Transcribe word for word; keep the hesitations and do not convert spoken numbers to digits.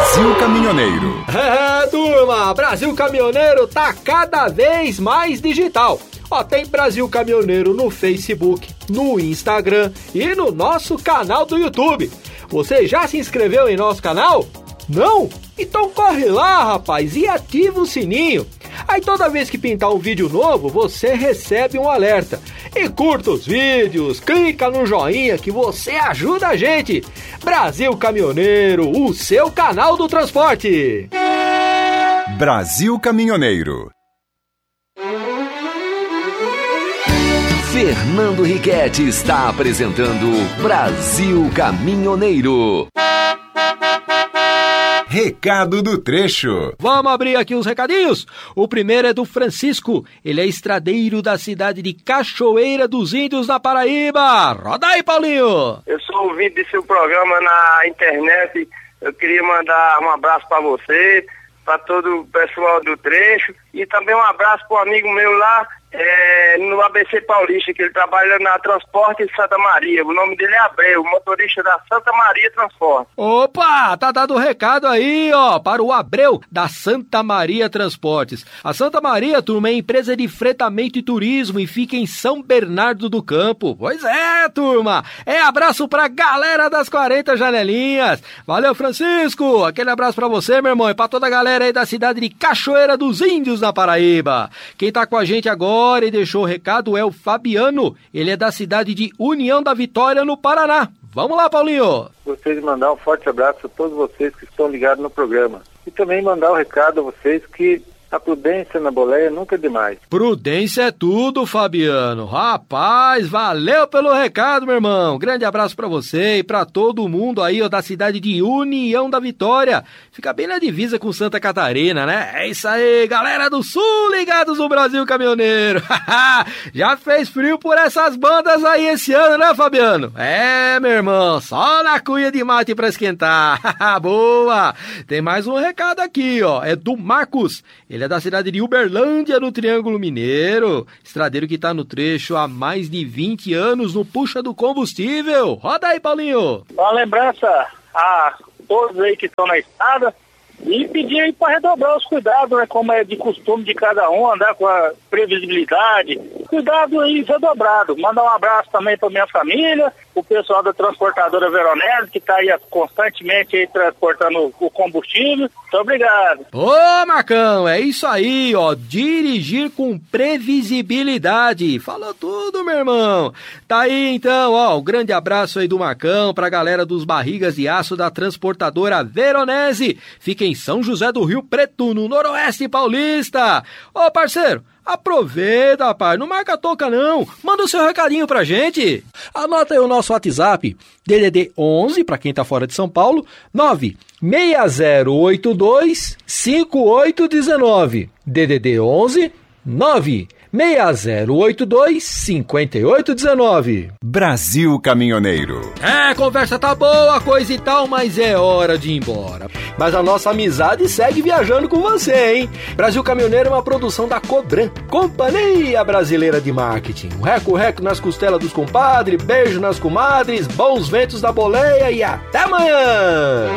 Brasil Caminhoneiro. É, turma, Brasil Caminhoneiro tá cada vez mais digital. Ó, tem Brasil Caminhoneiro no Facebook, no Instagram e no nosso canal do YouTube. Você já se inscreveu em nosso canal? Não? Então corre lá, rapaz, e ativa o sininho. Aí toda vez que pintar um vídeo novo, você recebe um alerta. E curta os vídeos, clica no joinha que você ajuda a gente. Brasil Caminhoneiro, o seu canal do transporte. Brasil Caminhoneiro. Fernando Riquetti está apresentando Brasil Caminhoneiro. Recado do trecho. Vamos abrir aqui os recadinhos. O primeiro é do Francisco. Ele é estradeiro da cidade de Cachoeira dos Índios, na Paraíba. Roda aí, Paulinho. Eu sou ouvinte de seu programa na internet. Eu queria mandar um abraço para você, para todo o pessoal do trecho, e também um abraço para um amigo meu lá é, no A B C Paulista, que ele trabalha na Transporte de Santa Maria. O nome dele é Abreu, motorista da Santa Maria Transporte. Opa, tá dado o recado aí, ó, para o Abreu da Santa Maria Transportes. A Santa Maria, turma, é empresa de fretamento e turismo e fica em São Bernardo do Campo. Pois é, turma. É abraço pra galera das quarenta janelinhas. Valeu, Francisco. Aquele abraço pra você, meu irmão, e pra toda a galera aí da cidade de Cachoeira dos Índios, na Paraíba. Quem tá com a gente agora e deixou o recado é o Fabiano. Ele é da cidade de União da Vitória, no Paraná. Vamos lá, Paulinho. Gostaria de mandar um forte abraço a todos vocês que estão ligados no programa. E também mandar um recado a vocês que a prudência na boleia nunca é demais. Prudência é tudo, Fabiano. Rapaz, valeu pelo recado, meu irmão. Grande abraço pra você e pra todo mundo aí, ó, da cidade de União da Vitória. Fica bem na divisa com Santa Catarina, né? É isso aí, galera do Sul, ligados no Brasil Caminhoneiro. Já fez frio por essas bandas aí esse ano, né, Fabiano? É, meu irmão, só na cuia de mate pra esquentar. Boa! Tem mais um recado aqui, ó. É do Marcos. Ele é da cidade de Uberlândia, no Triângulo Mineiro. Estradeiro que tá no trecho há mais de vinte anos no Puxa do Combustível. Roda aí, Paulinho. Uma lembrança a todos aí que estão na estrada e pedir aí para redobrar os cuidados, né? Como é de costume de cada um, andar com a previsibilidade. Cuidado aí redobrado. Mandar um abraço também para minha família, o pessoal da transportadora Veronese, que está aí constantemente aí transportando o combustível. Muito obrigado. Ô, Marcão, é isso aí, ó. Dirigir com previsibilidade. Falou tudo, meu irmão. Tá aí, então, ó. Um grande abraço aí do Marcão pra galera dos Barrigas de Aço da transportadora Veronese. Fica em São José do Rio Preto, no Noroeste Paulista. Ô, parceiro, aproveita, rapaz, não marca a toca não, manda o seu recadinho pra gente. Anota aí o nosso WhatsApp, D D D onze, pra quem tá fora de São Paulo, nove seis zero oito dois cinco oito um nove, D D D onze, nove seis zero oito dois cinco oito um nove. Brasil Caminhoneiro. É, conversa tá boa, coisa e tal, mas é hora de ir embora. Mas a nossa amizade segue viajando com você, hein? Brasil Caminhoneiro é uma produção da Cobran, Companhia Brasileira de Marketing. Um reco-reco nas costelas dos compadres, beijo nas comadres, bons ventos da boleia e até amanhã!